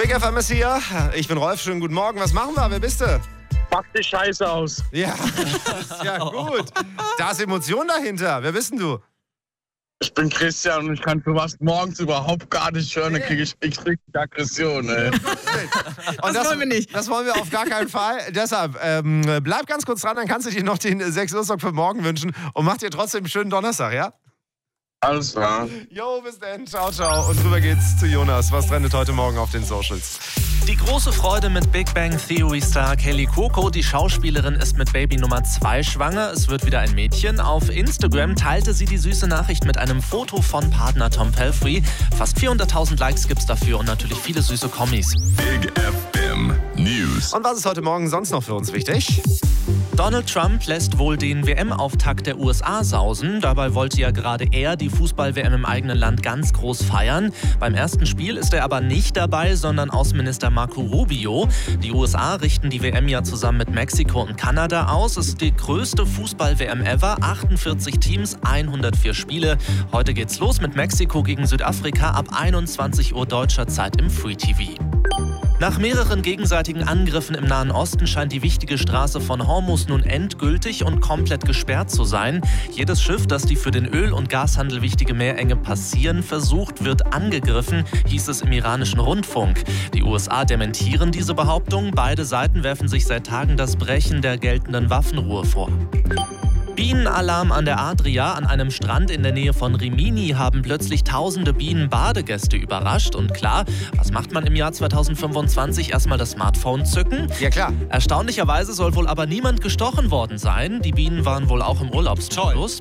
Big FM ist hier. Ich bin Rolf. Schönen guten Morgen. Was machen wir? Wer bist du? Pack die Scheiße aus. Ja, ja gut. Da ist Emotion dahinter. Wer bist denn du? Ich bin Christian und ich kann sowas morgens überhaupt gar nicht hören. Dann kriege ich richtig Aggression, ey. Und das wollen wir nicht. Das wollen wir auf gar keinen Fall. Deshalb, bleib ganz kurz dran, dann kannst du dir noch den 6 Uhr Song für morgen wünschen und mach dir trotzdem einen schönen Donnerstag, ja? Alles klar. Jo, bis dann. Ciao, ciao. Und rüber geht's zu Jonas. Was trendet heute Morgen auf den Socials? Die große Freude mit Big Bang Theory Star Kelly Cuoco. Die Schauspielerin ist mit Baby Nummer 2 schwanger. Es wird wieder ein Mädchen. Auf Instagram teilte sie die süße Nachricht mit einem Foto von Partner Tom Pelphrey. Fast 400.000 Likes gibt's dafür und natürlich viele süße Kommis. Big FM News. Und was ist heute Morgen sonst noch für uns wichtig? Donald Trump lässt wohl den WM-Auftakt der USA sausen. Dabei wollte ja gerade er die Fußball-WM im eigenen Land ganz groß feiern. Beim ersten Spiel ist er aber nicht dabei, sondern Außenminister Marco Rubio. Die USA richten die WM ja zusammen mit Mexiko und Kanada aus. Es ist die größte Fußball-WM ever. 48 Teams, 104 Spiele. Heute geht's los mit Mexiko gegen Südafrika ab 21 Uhr deutscher Zeit im Free TV. Nach mehreren gegenseitigen Angriffen im Nahen Osten scheint die wichtige Straße von Hormuz nun endgültig und komplett gesperrt zu sein. Jedes Schiff, das die für den Öl- und Gashandel wichtige Meerenge passieren versucht, wird angegriffen, hieß es im iranischen Rundfunk. Die USA dementieren diese Behauptung. Beide Seiten werfen sich seit Tagen das Brechen der geltenden Waffenruhe vor. Bienenalarm an der Adria. An einem Strand in der Nähe von Rimini haben plötzlich tausende Bienen Badegäste überrascht. Und klar, was macht man im Jahr 2025? Erstmal das Smartphone zücken? Ja, klar. Erstaunlicherweise soll wohl aber niemand gestochen worden sein. Die Bienen waren wohl auch im Urlaubsmodus.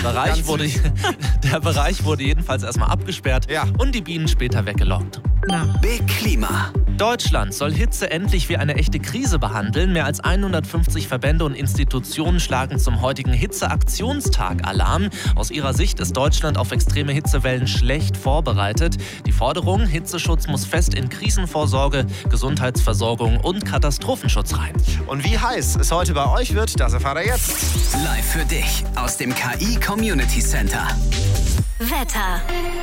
Der Bereich wurde jedenfalls erstmal abgesperrt und die Bienen später weggelockt. Big Klima. Deutschland soll Hitze endlich wie eine echte Krise behandeln. Mehr als 150 Verbände und Institutionen schlagen zum heutigen Hitzeaktionstag Alarm. Aus ihrer Sicht ist Deutschland auf extreme Hitzewellen schlecht vorbereitet. Die Forderung, Hitzeschutz muss fest in Krisenvorsorge, Gesundheitsversorgung und Katastrophenschutz rein. Und wie heiß es heute bei euch wird, das erfahrt ihr jetzt. Live für dich aus dem KI Community Center. Wetter.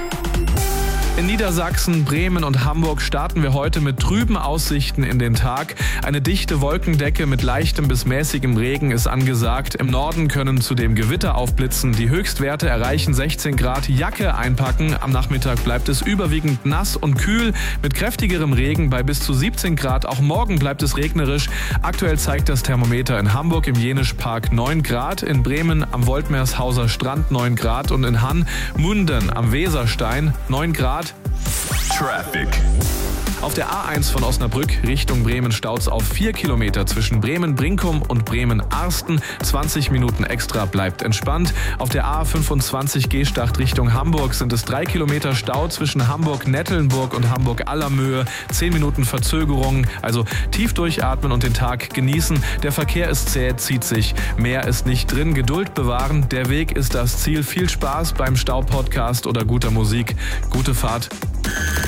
In Niedersachsen, Bremen und Hamburg starten wir heute mit trüben Aussichten in den Tag. Eine dichte Wolkendecke mit leichtem bis mäßigem Regen ist angesagt. Im Norden können zudem Gewitter aufblitzen. Die Höchstwerte erreichen 16 Grad. Jacke einpacken. Am Nachmittag bleibt es überwiegend nass und kühl mit kräftigerem Regen bei bis zu 17 Grad. Auch morgen bleibt es regnerisch. Aktuell zeigt das Thermometer in Hamburg im Jenischpark 9 Grad, in Bremen am Woldmershauser Strand 9 Grad und in Munden am Weserstein 9 Grad. Traffic. Auf der A1 von Osnabrück Richtung Bremen staut's auf 4 Kilometer zwischen Bremen-Brinkum und Bremen-Arsten. 20 Minuten extra, bleibt entspannt. Auf der A25 Gstacht Richtung Hamburg sind es 3 Kilometer Stau zwischen Hamburg-Nettelnburg und Hamburg-Allermöhe. 10 Minuten Verzögerung, also tief durchatmen und den Tag genießen. Der Verkehr ist zäh, zieht sich. Mehr ist nicht drin, Geduld bewahren. Der Weg ist das Ziel. Viel Spaß beim Stau-Podcast oder guter Musik. Gute Fahrt.